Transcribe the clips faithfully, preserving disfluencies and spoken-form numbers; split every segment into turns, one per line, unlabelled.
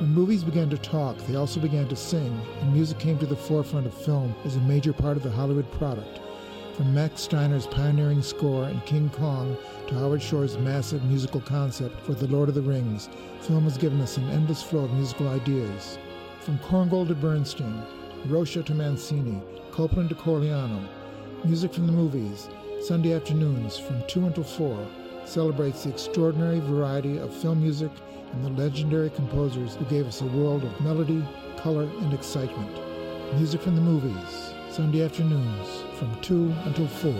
When movies began to talk, they also began to sing, and music came to the forefront of film as a major part of the Hollywood product. From Max Steiner's pioneering score in King Kong to Howard Shore's massive musical concept for The Lord of the Rings, film has given us an endless flow of musical ideas. From Korngold to Bernstein, Rocha to Mancini, Copland to Corigliano, music from the movies, Sunday afternoons from two until four, celebrates the extraordinary variety of film music and the legendary composers who gave us a world of melody, color, and excitement. Music from the movies, Sunday afternoons from two until four.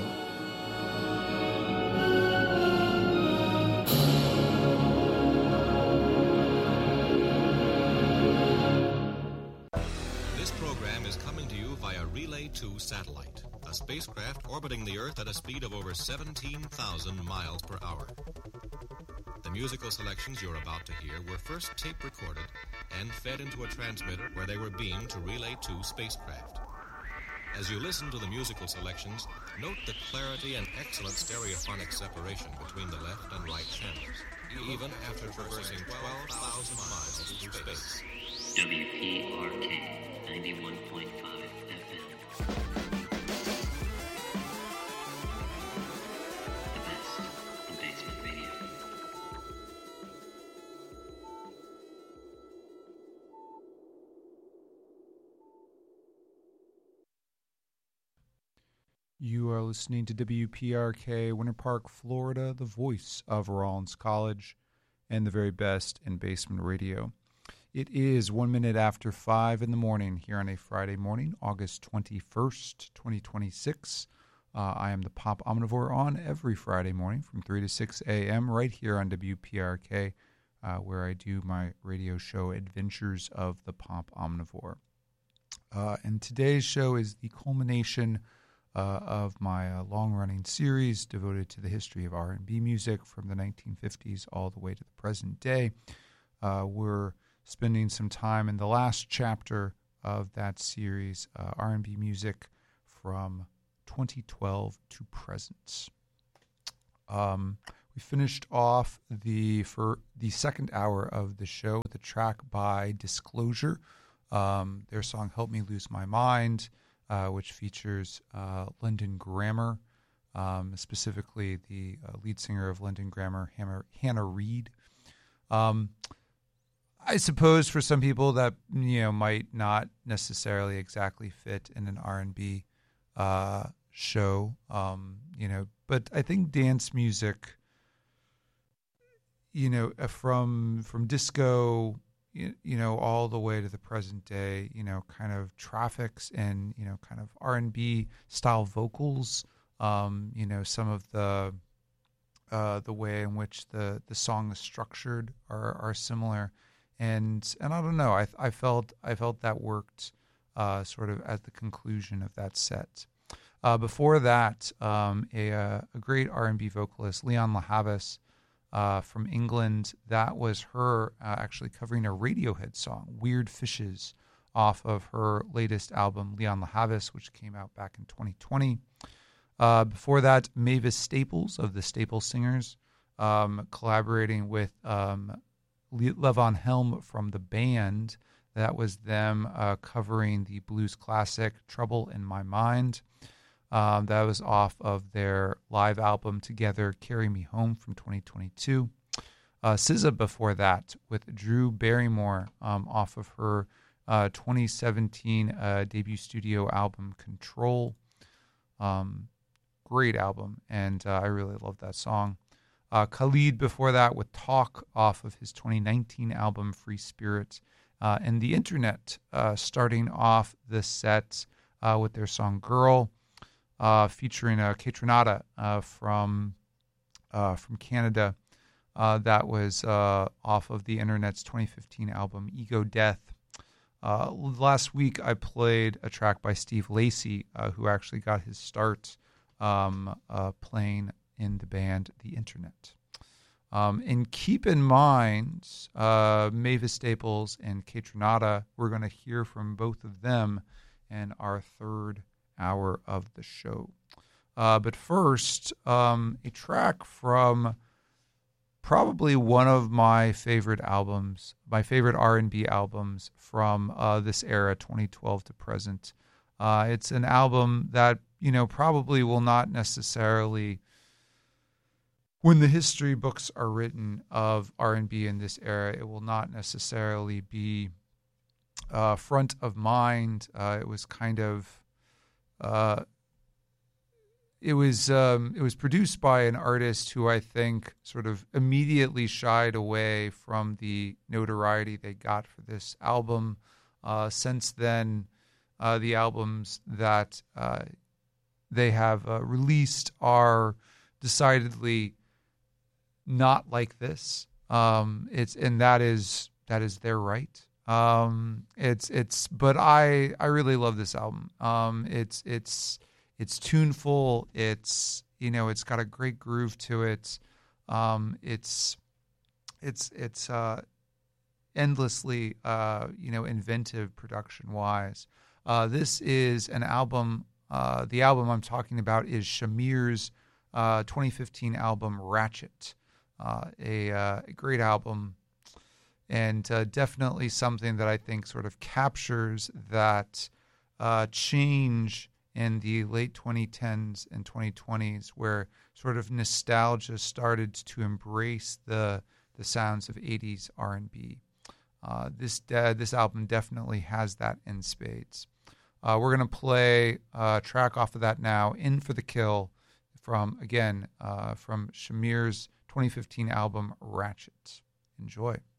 This program is coming to you via Relay two satellite, a spacecraft orbiting the Earth at a speed of over seventeen thousand miles per hour. The musical selections you're about to hear were first tape recorded and fed into a transmitter where they were beamed to Relay two spacecraft. As you listen to the musical selections, note the clarity and excellent stereophonic separation between the left and right channels, even after traversing twelve thousand miles through space.
W P R K ninety-one point five F M. The best in basement radio.
You are listening to W P R K, Winter Park, Florida, the voice of Rollins College and the very best in basement radio. It is one minute after five in the morning here on a Friday morning, August twenty-first, twenty twenty-six. Uh, I am the Pop Omnivore on every Friday morning from three to six a.m. right here on W P R K, uh, where I do my radio show Adventures of the Pop Omnivore. Uh, and today's show is the culmination Uh, of my uh, long-running series devoted to the history of R and B music from the nineteen fifties all the way to the present day. Uh, we're spending some time in the last chapter of that series, uh, R and B music from twenty twelve to present. Um, we finished off the for the second hour of the show with a track by Disclosure, um, their song "Help Me Lose My Mind." Uh, which features uh, London Grammar, um, specifically the uh, lead singer of London Grammar, Hannah, Hannah Reid. Um, I suppose for some people that you know might not necessarily exactly fit in an R and B uh, show, um, you know. But I think dance music, you know, from from disco, you, you know, all the way to the present day, you know, kind of traffics and, you know, kind of R and B style vocals, um, you know, some of the uh, the way in which the, the song is structured are, are similar. And and I don't know, I I felt I felt that worked uh, sort of at the conclusion of that set. Uh, before that, um, a, a great R and B vocalist, Leon LaHavis, Uh, from England, that was her uh, actually covering a Radiohead song, Weird Fishes, off of her latest album, Leon LaHavis, which came out back in twenty twenty. Uh, before that, Mavis Staples of the Staples Singers, um, collaborating with um, Le- Levon Helm from The Band. That was them uh, covering the blues classic, Trouble in My Mind. Um, that was off of their live album Together, Carry Me Home from twenty twenty-two. Uh, S Z A before that with Drew Barrymore um, off of her uh, twenty seventeen uh, debut studio album Control. Um, great album, and uh, I really love that song. Uh, Khalid before that with Talk off of his twenty nineteen album Free Spirit. Uh, and The Internet uh, starting off the set uh, with their song Girl. Uh, featuring uh, Kaytranada uh, from uh, from Canada. Uh, that was uh, off of The Internet's twenty fifteen album Ego Death. Uh, last week I played a track by Steve Lacy, uh, who actually got his start um, uh, playing in the band The Internet. Um, and keep in mind, uh, Mavis Staples and Kaytranada, we're going to hear from both of them in our third hour of the show. Uh, but first, um, a track from probably one of my favorite albums, my favorite R and B albums from uh, this era, twenty twelve to present. Uh, it's an album that, you know, probably will not necessarily, when the history books are written of R and B in this era, it will not necessarily be uh, front of mind. Uh, it was kind of, uh, it was um, it was produced by an artist who I think sort of immediately shied away from the notoriety they got for this album. Uh, since then, uh, the albums that uh, they have uh, released are decidedly not like this. Um, it's and that is that is their right. Um, it's it's but I I really love this album. Um, it's it's it's tuneful. It's you know it's got a great groove to it. Um, it's it's it's uh, endlessly uh, you know inventive production wise. Uh, this is an album. Uh, the album I'm talking about is Shamir's uh, twenty fifteen album Ratchet. Uh, a, uh, a great album, and uh, definitely something that I think sort of captures that uh, change in the late twenty tens and twenty twenties, where sort of nostalgia started to embrace the the sounds of eighties R and B. Uh, this uh, this album definitely has that in spades. Uh, we're going to play a track off of that now, In for the Kill, from, again, uh, from Shamir's twenty fifteen album Ratchet. Enjoy.